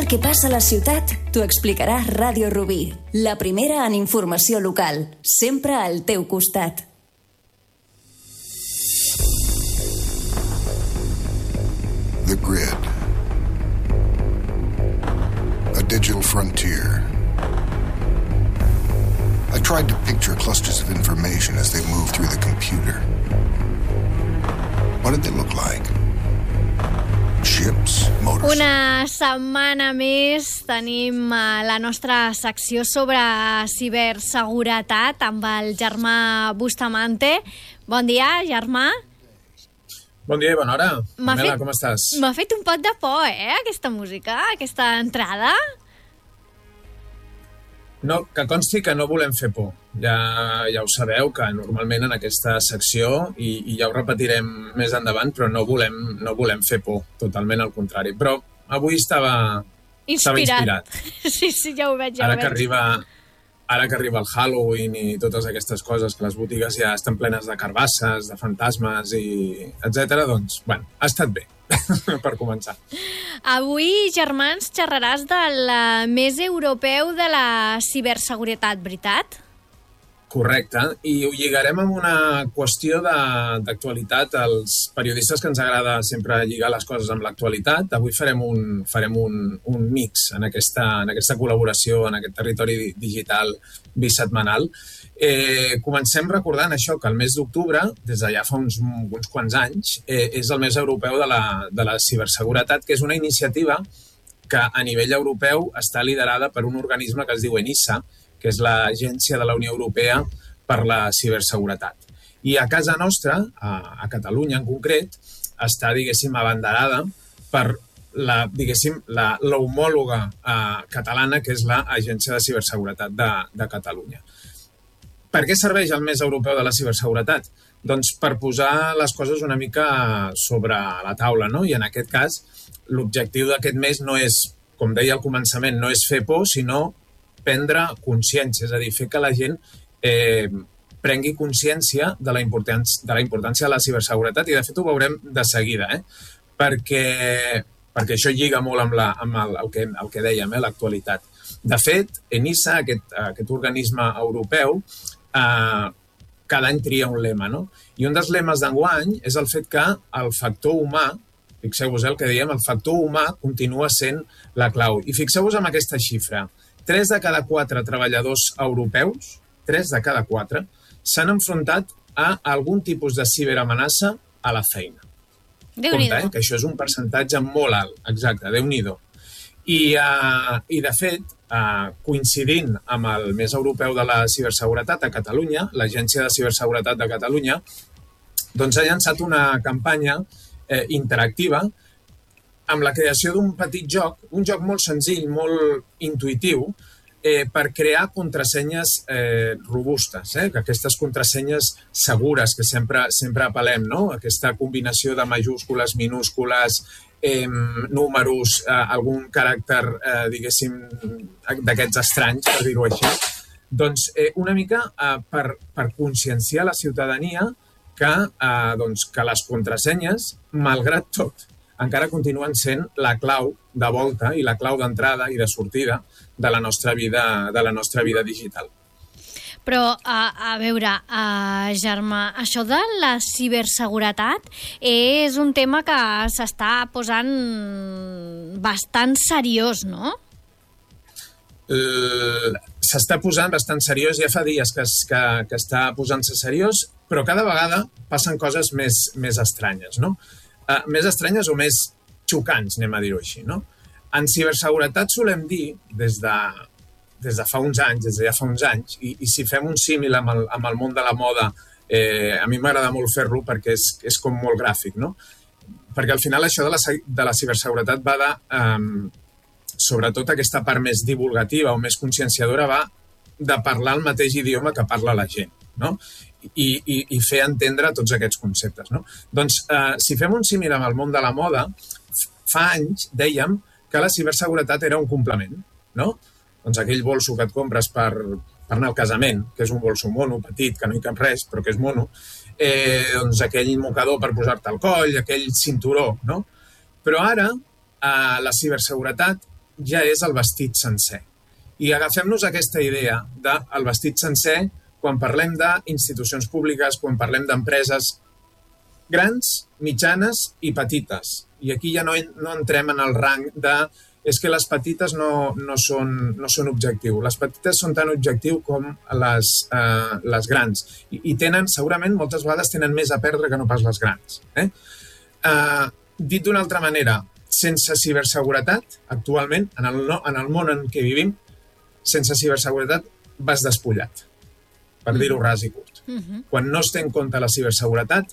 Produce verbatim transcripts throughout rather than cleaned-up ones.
el que passa a la ciutat t'ho explicarà Ràdio Rubí, la primera en informació local, sempre al teu costat. The Grid. A digital frontier. I tried to picture clusters of information as they moved through the computer. What did they look like? Ships, motors. Una setmana més tenim la nostra secció sobre ciberseguretat amb el Germà Bustamante. Bon dia, Germà. Bon dia i bona hora. Pamela, com estàs? M'ha fet un pot de por, eh, aquesta música, aquesta entrada. No, que consti que no volem fer por. Ja, ja ho sabeu, que normalment en aquesta secció, i, i ja ho repetirem més endavant, però no volem, no volem fer por, totalment al contrari. Però avui estava inspirat. Estava inspirat. Sí, sí, ja ho veig, ja ara ho que veig. Arriba, ara que arriba el Halloween i totes aquestes coses, que les botigues ja estan plenes de carbasses, de fantasmes, i etcètera, doncs, bueno, ha estat bé. Per començar. Avui, Germà, ens xerraràs del mes europeu de la ciberseguretat, veritat? Correcte, i ho lligarem amb una qüestió d'actualitat. Els periodistes que ens agrada sempre lligar les coses amb l'actualitat, avui farem un, farem un, un mix en aquesta, en aquesta col·laboració, en aquest territori digital bisetmanal. Eh, comencem recordant això, que el mes d'octubre, des de ja fa uns, uns quants anys, eh, és el mes europeu de la, de la ciberseguretat, que és una iniciativa que a nivell europeu està liderada per un organisme que es diu ENISA, que és l'Agència de la Unió Europea per la Ciberseguretat. I a casa nostra, a, a Catalunya en concret, està, diguéssim, abanderada per la, diguéssim, la, l'homòloga eh, catalana, que és l'Agència de Ciberseguretat de, de Catalunya. Per què serveix el mes europeu de la ciberseguretat? Doncs per posar les coses una mica sobre la taula, no? I en aquest cas, l'objectiu d'aquest mes no és, com deia al començament, no és fer por, sinó prendre consciència, és a dir, fer que la gent eh, prengui consciència de la, importància, de la importància de la ciberseguretat, i de fet ho veurem de seguida, eh? perquè, perquè això lliga molt amb, la, amb el, el, que, el que dèiem, eh? L'actualitat. De fet, ENISA, aquest, aquest organisme europeu, eh, cada any tria un lema, no? I un dels lemes d'enguany és el fet que el factor humà, fixeu-vos el que diem, el factor humà continua sent la clau. I fixeu-vos en aquesta xifra. Tres de cada quatre treballadors europeus, tres de cada quatre, s'han enfrontat a algun tipus de ciberamenaça a la feina. Déu-n'hi-do. Compte, eh? Que això és un percentatge molt alt, exacte, Déu-n'hi-do. I, uh, i de fet, uh, coincidint amb el mes europeu de la ciberseguretat a Catalunya, l'Agència de Ciberseguretat de Catalunya, doncs ha llançat una campanya eh, interactiva amb la creació d'un petit joc, un joc molt senzill, molt intuïtiu, eh, per crear contrasenyes eh, robustes, eh? Que aquestes contrasenyes segures que sempre, sempre apel·lem, no? Aquesta combinació de majúscules, minúscules, eh, números, eh, algun caràcter, eh, diguéssim, d'aquests estranys, per dir-ho així. Doncs eh, una mica eh, per, per conscienciar la ciutadania que, eh, doncs, que les contrasenyes, malgrat tot, encara continuen sent la clau de volta i la clau d'entrada i de sortida de la nostra vida, de la nostra vida digital. Però, a, a veure, a, Germà, això de la ciberseguretat és un tema que s'està posant bastant seriós, no? Uh, s'està posant bastant seriós, ja fa dies que, es, que, que està posant-se seriós, però cada vegada passen coses més, més estranyes, no? Uh, més estranyes o més xocants, anem a dir-ho així, no? En ciberseguretat solem dir, des de, des de fa uns anys, des de ja fa uns anys, i, i si fem un símil amb el, amb el món de la moda, eh, a mi m'agrada molt fer-lo perquè és, és com molt gràfic, no? Perquè al final això de la, de la ciberseguretat va de, um, sobretot aquesta part més divulgativa o més conscienciadora, va de parlar el mateix idioma que parla la gent, no? I, i, i fer entendre tots aquests conceptes, no? Doncs, eh, si fem un símil amb el món de la moda, fa anys dèiem que la ciberseguretat era un complement, no? Doncs aquell bolso que et compres per, per anar al casament, que és un bolso mono, petit, que no hi cap res, però que és mono, eh, doncs aquell mocador per posar-te al coll, aquell cinturó, no? Però ara, eh, la ciberseguretat ja és el vestit sencer. I agafem-nos aquesta idea del vestit sencer quan parlem d'institucions públiques, quan parlem d'empreses grans, mitjanes i petites. I aquí ja no, no entrem en el rang de és que les petites no, no, són, no són objectiu. Les petites són tan objectiu com les, eh, les grans. I, I tenen, segurament, moltes vegades tenen més a perdre que no pas les grans. Eh? Eh, dit d'una altra manera, sense ciberseguretat, actualment, en el, en el món en què vivim, sense ciberseguretat vas despullat, per mm. dir-ho ras i curt. Mm-hmm. Quan no es té en compte la ciberseguretat,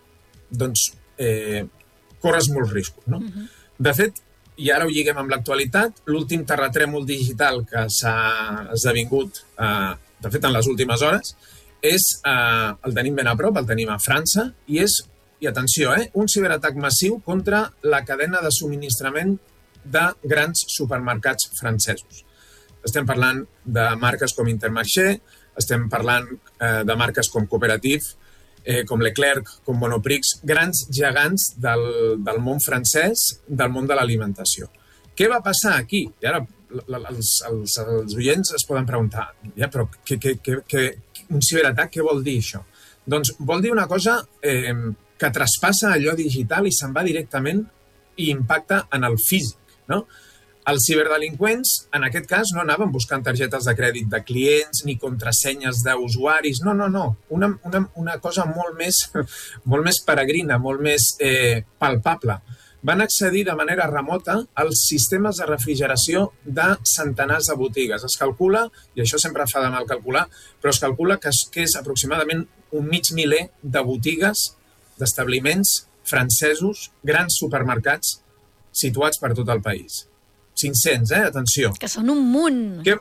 doncs eh, corres molts riscos. No? Mm-hmm. De fet, i ara ho lliguem amb l'actualitat, l'últim terratrèmol digital que s'ha esdevingut, eh, de fet, en les últimes hores, és, eh, el tenim ben a prop, el tenim a França, i és, i atenció, eh, un ciberatac massiu contra la cadena de subministrament de grans supermercats francesos. Estem parlant de marques com Intermarché, estem parlant eh, de marques com Cooperative, eh, com Leclerc, com Monoprix, grans gegants del, del món francès, del món de l'alimentació. Què va passar aquí? I ara els, els, els oients es poden preguntar, ja, però que, que, que, que, un ciberatac, què vol dir això? Doncs vol dir una cosa eh, que traspassa allò digital i se'n va directament i impacta en el físic, no? Els ciberdelinqüents, en aquest cas, no anaven buscant targetes de crèdit de clients ni contrasenyes d'usuaris. No, no, no. Una, una, una cosa molt més, molt més peregrina, molt més eh, palpable. Van accedir de manera remota als sistemes de refrigeració de centenars de botigues. Es calcula, i això sempre fa de mal calcular, però es calcula que és, que és aproximadament un mig miler de botigues, d'establiments francesos, grans supermercats situats per tot el país. cinc-cents, eh? Atenció. Que són un munt. Que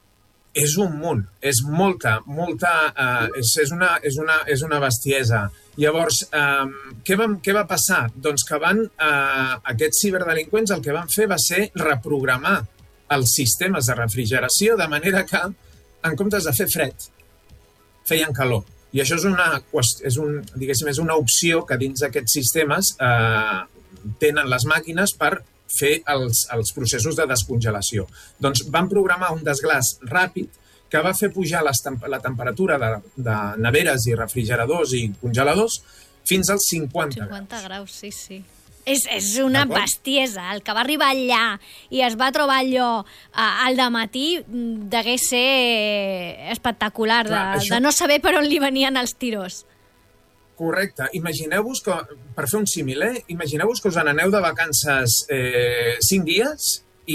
és un munt. És molta, molta... Eh, és, és, una, és, una, és una bestiesa. Llavors, eh, què, va, què va passar? Doncs que van, eh, aquests ciberdelinqüents el que van fer va ser reprogramar els sistemes de refrigeració de manera que, en comptes de fer fred, feien calor. I això és una, és un, diguéssim, és una opció que dins d'aquests sistemes eh, tenen les màquines per fer els, els processos de descongelació. Doncs van programar un desglàs ràpid que va fer pujar les, la temperatura de, de neveres i refrigeradors i congeladors fins als cinquanta, cinquanta graus. Sí, sí. És, és una bestiesa. El que va arribar allà i es va trobar allò eh, al dematí degué ser espectacular, de, Clar, això... de no saber per on li venien els tiros. Correcte. Imagineu-vos que, per fer un símil, eh? Imagineu-vos que us n'aneu de vacances eh, cinc dies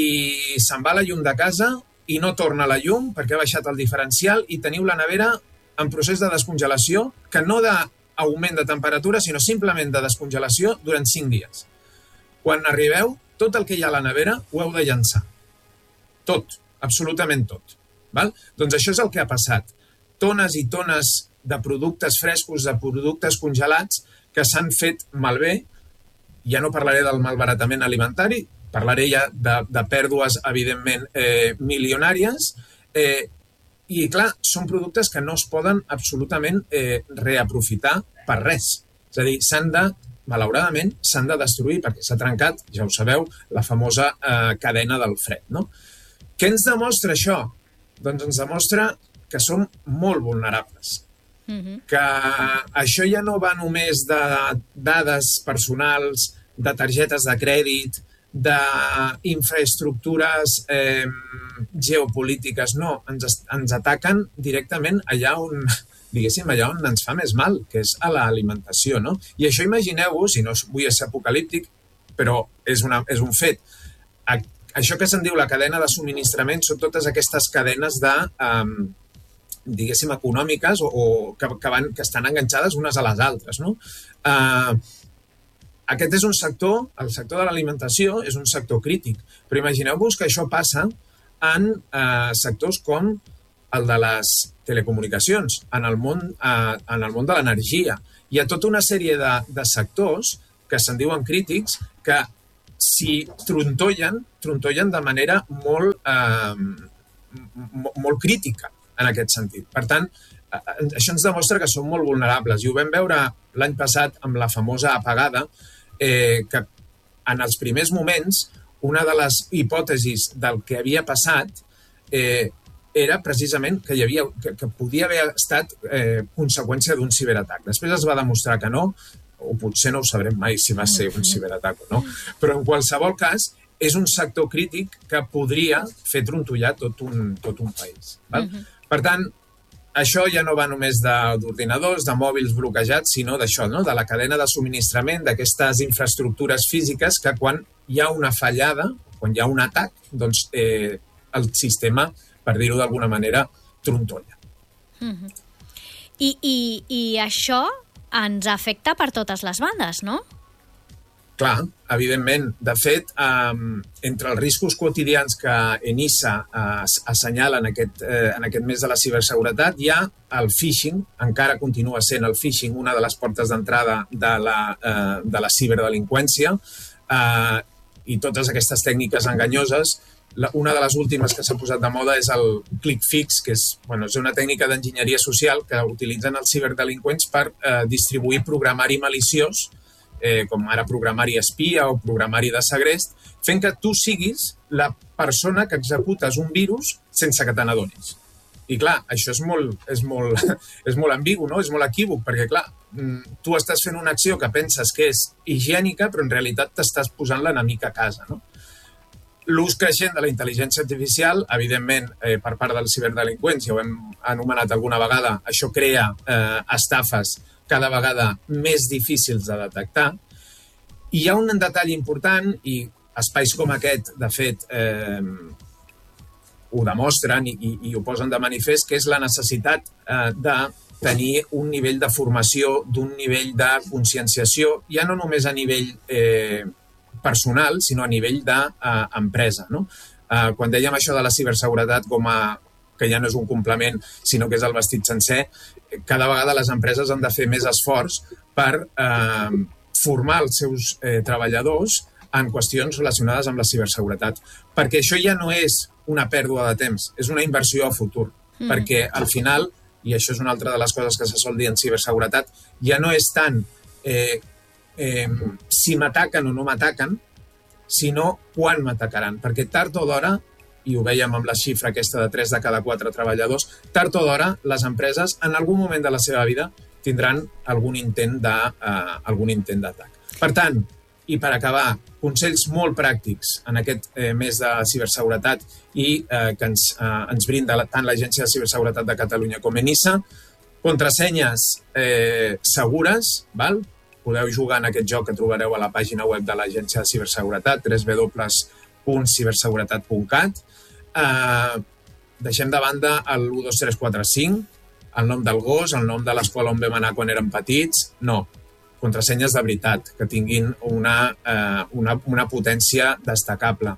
i se'n va la llum de casa i no torna la llum perquè ha baixat el diferencial i teniu la nevera en procés de descongelació, que no d'augment de temperatura, sinó simplement de descongelació durant cinc dies. Quan arribeu, tot el que hi ha a la nevera ho heu de llançar. Tot, absolutament tot. Val? Doncs això és el que ha passat. Tones i tones de productes frescos, de productes congelats que s'han fet malbé. Ja no parlaré del malbaratament alimentari, parlaré ja de, de pèrdues, evidentment, eh, milionàries. Eh, I, clar, són productes que no es poden absolutament eh, reaprofitar per res. És a dir, s'han de, malauradament, s'han de destruir perquè s'ha trencat, ja ho sabeu, la famosa eh, cadena del fred, no? Què ens demostra això? Doncs ens demostra que som molt vulnerables. Que això ja no va només de dades personals, de targetes de crèdit, d'infraestructures eh, geopolítiques. No, ens, ens ataquen directament allà on, diguéssim, allà on ens fa més mal, que és a l'alimentació, no? I això imagineu-vos, si no vull ser apocalíptic, però és, una, és un fet. A, això que se'n diu la cadena de subministrament són totes aquestes cadenes de... Um, diguéssim, econòmiques o, o que, que, van, que estan enganxades unes a les altres, no? Uh, aquest és un sector, el sector de l'alimentació és un sector crític, però imagineu-vos que això passa en uh, sectors com el de les telecomunicacions, en el món, uh, en el món de l'energia. Hi ha tota una sèrie de, de sectors que se'n diuen crítics que si trontollen, trontollen de manera molt, uh, molt crítica en aquest sentit. Per tant, això ens demostra que som molt vulnerables i ho vam veure l'any passat amb la famosa apagada, eh, que en els primers moments una de les hipòtesis del que havia passat eh, era precisament que, hi havia, que, que podia haver estat eh, conseqüència d'un ciberatac. Després es va demostrar que no, o potser no ho sabrem mai si va ser un ciberatac o no, però en qualsevol cas és un sector crític que podria fer trontollar tot un, tot un país. Val? Uh-huh. Per tant, això ja no va només d'ordinadors, de mòbils bloquejats, sinó d'això, no? De la cadena de subministrament, d'aquestes infraestructures físiques que quan hi ha una fallada, quan hi ha un atac, doncs eh, el sistema, per dir-ho d'alguna manera, trontolla. Uh-huh. I, i, I això ens afecta per totes les bandes, no? Clar, evidentment. De fet, eh, entre els riscos quotidians que ENISA eh, assenyala en aquest, eh, en aquest mes de la ciberseguretat hi ha el phishing, encara continua sent el phishing una de les portes d'entrada de, la, eh, de la ciberdelinqüència, eh, i totes aquestes tècniques enganyoses. La, una de les últimes que s'ha posat de moda és el click fix, que és, bueno, és una tècnica d'enginyeria social que utilitzen els ciberdelinqüents per eh, distribuir programari maliciós, eh, com ara programari espia o programari de segrest, fent que tu siguis la persona que executes un virus sense que te n'adonis. I clar, això és molt, és, molt, és molt ambigu, no? És molt equívoc, perquè clar, tu estàs fent una acció que penses que és higiènica, però en realitat t'estàs posant l'enemic a casa, no? L'ús creixent de la intel·ligència artificial, evidentment, eh, per part dels ciberdelinqüents, ja ho hem anomenat alguna vegada, això crea eh, estafes cada vegada més difícils de detectar. I hi ha un detall important, i espais com aquest, de fet, eh, ho demostren i, i, i ho posen de manifest, que és la necessitat eh, de tenir un nivell de formació, d'un nivell de conscienciació, ja no només a nivell eh, personal, sinó a nivell d'empresa. No? Eh, quan dèiem això de la ciberseguretat com a que ja no és un complement, sinó que és el vestit sencer, cada vegada les empreses han de fer més esforç per eh, formar els seus eh, treballadors en qüestions relacionades amb la ciberseguretat. Perquè això ja no és una pèrdua de temps, és una inversió a futur. Mm. Perquè al final, i això és una altra de les coses que se sol dir en ciberseguretat, ja no és tant eh, eh, si m'ataquen o no m'ataquen, sinó quan m'atacaran. Perquè tard o d'hora, i ho veiem amb la xifra aquesta de tres de cada quatre treballadors, tard o d'hora les empreses en algun moment de la seva vida tindran algun intent de, uh, algun intent d'atac. Per tant, i per acabar, consells molt pràctics en aquest eh, mes de ciberseguretat i eh, que ens, eh, ens brinda tant l'Agència de Ciberseguretat de Catalunya com ENISA, contrasenyes eh, segures, val? Podeu jugar en aquest joc que trobareu a la pàgina web de l'Agència de Ciberseguretat, w w w punt ciberseguretat punt cat. Eh, deixem de banda el u dos tres quatre cinc, el nom del gos, el nom de l'escola on vam anar quan érem petits. No, contrasenyes de veritat, que tinguin una, eh, una, una potència destacable.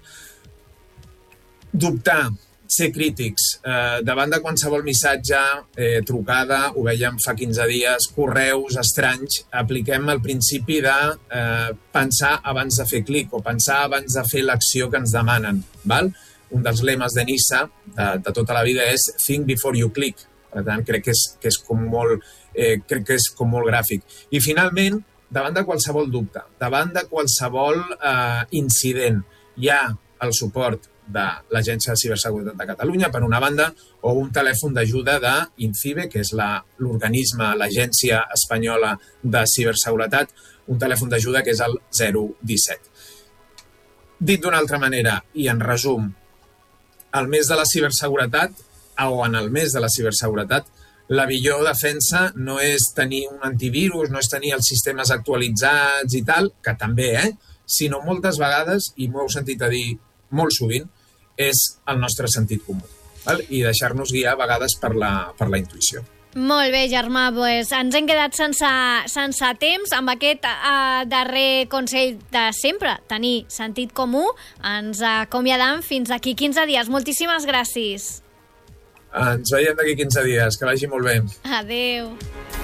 Dubtar, ser crítics, eh, davant de qualsevol missatge, eh, trucada, ho veiem fa quinze dies, correus estranys, apliquem el principi de eh, pensar abans de fer clic o pensar abans de fer l'acció que ens demanen. Val? Un dels lemes d'ENISA de, de tota la vida és think before you click. Per tant, crec que és, que és, com, molt, eh, crec que és com molt gràfic. I finalment, davant de qualsevol dubte, davant de qualsevol eh, incident, hi ha el suport de l'Agència de Ciberseguretat de Catalunya, per una banda, o un telèfon d'ajuda d'INCIBE, que és l'organisme, la, l'Agència Espanyola de Ciberseguretat, un telèfon d'ajuda que és el zero disset. Dit d'una altra manera, i en resum, el mes de la ciberseguretat, o en el mes de la ciberseguretat, la millor defensa no és tenir un antivirus, no és tenir els sistemes actualitzats i tal, que també, eh? Sinó moltes vegades, i m'ho heu sentit a dir molt sovint, és el nostre sentit comú, val? I deixar-nos guiar a vegades per la, per la intuïció. Molt bé, Germà, pues ens hem quedat sense, sense temps amb aquest uh, darrer consell de sempre, tenir sentit comú. Ens acomiadam fins d'aquí quinze dies. Moltíssimes gràcies. Ens veiem d'aquí quinze dies. Que vagi molt bé. Adéu.